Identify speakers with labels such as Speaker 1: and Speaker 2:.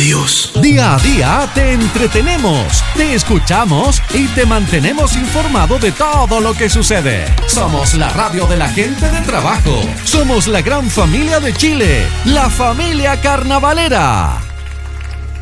Speaker 1: Dios.
Speaker 2: Día a día te entretenemos, te escuchamos y te mantenemos informado de todo lo que sucede. Somos la radio de la gente de trabajo. Somos la gran familia de Chile, la familia carnavalera.